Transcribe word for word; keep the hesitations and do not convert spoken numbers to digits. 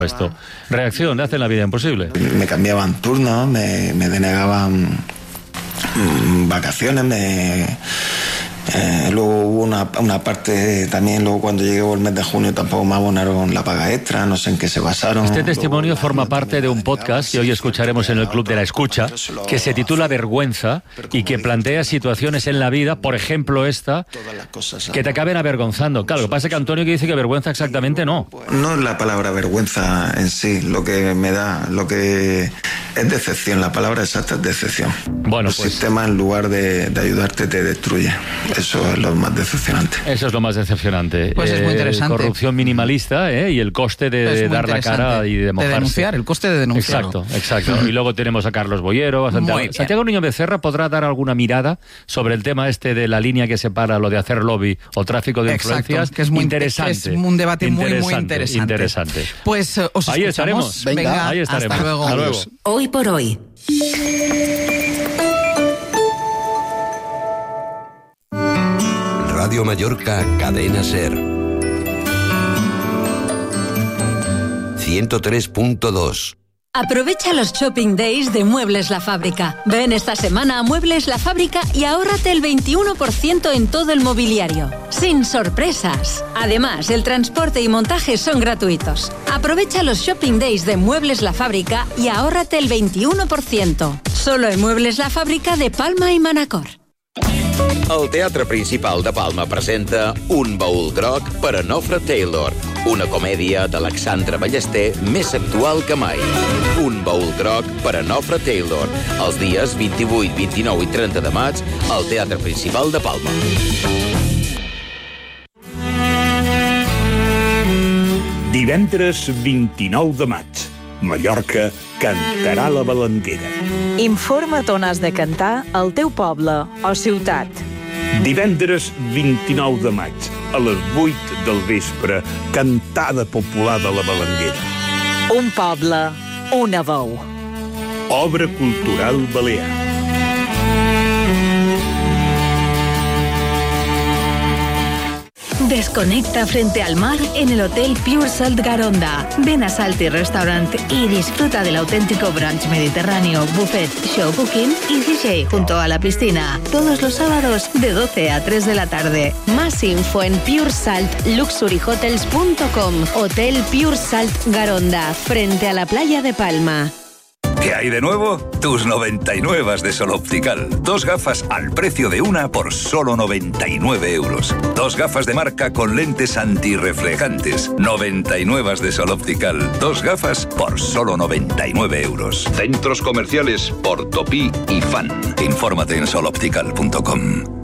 Esto. Reacción, le hacen la vida imposible. Me cambiaban turnos, me, me denegaban mmm, vacaciones, me... Eh, luego hubo una, una parte también, luego cuando llegó el mes de junio tampoco me abonaron la paga extra, no sé en qué se basaron. Este testimonio forma parte de un podcast que hoy escucharemos en el Club de la Escucha, que se titula Vergüenza y que plantea situaciones en la vida, por ejemplo esta, que te acaben avergonzando. Claro, lo que pasa es que Antonio que dice que vergüenza exactamente no. No es la palabra vergüenza en sí, lo que me da, lo que es decepción, la palabra exacta es decepción. Bueno, el pues, sistema en lugar de, de ayudarte te destruye. Eso es lo más decepcionante. Eso es lo más decepcionante. Pues eh, es muy interesante. Corrupción minimalista ¿eh? Y el coste de, de dar la cara y de mojarse. De denunciar, el coste de denunciar. Exacto, exacto. Y luego tenemos a Carlos Boyero, a Santiago. Santiago Niño Becerra podrá dar alguna mirada sobre el tema este de la línea que separa lo de hacer lobby o tráfico de Exacto, influencias. Que es muy interesante. Es un debate interesante, muy, muy interesante. interesante. Pues uh, os ahí escuchamos. estaremos. Venga, Venga, ahí estaremos. Hasta luego. Hasta luego. Hoy por hoy. Radio Mallorca, Cadena Ser. ciento tres punto dos. Aprovecha los Shopping Days de Muebles La Fábrica. Ven esta semana a Muebles La Fábrica y ahórrate el veintiuno por ciento en todo el mobiliario. Sin sorpresas. Además, el transporte y montaje son gratuitos. Aprovecha los Shopping Days de Muebles La Fábrica y ahórrate el veintiuno por ciento. Solo en Muebles La Fábrica de Palma y Manacor. El Teatre Principal de Palma presenta Un baúl groc per a Nofre Taylor, una comèdia d'Alexandre Ballester més actual que mai. Un baúl groc per a Nofre Taylor, els dies vint-i-vuit, vint-i-nou i trenta de maig al Teatre Principal de Palma. Divendres vint-i-nou de maig, Mallorca cantarà la balanguera. Informa't on has de cantar al teu poble o ciutat. Divendres vint-i-nou de maig, a les vuit del vespre, cantada popular de la balanguera. Un poble, una veu. Obra cultural balear. Desconecta frente al mar en el Hotel Pure Salt Garonda. Ven a Salty Restaurant y disfruta del auténtico brunch mediterráneo, buffet, show cooking y D J junto a la piscina. Todos los sábados de doce a tres de la tarde. Más info en pure salt luxury hotels punto com. Hotel Pure Salt Garonda, frente a la playa de Palma. ¿Qué hay de nuevo? Tus noventa y nueve de Sol Optical. Dos gafas al precio de una por solo noventa y nueve euros. Dos gafas de marca con lentes antirreflejantes. noventa y nueve de Sol Optical. Dos gafas por solo noventa y nueve euros. Centros comerciales Portopí y Fan. Infórmate en sol optical punto com.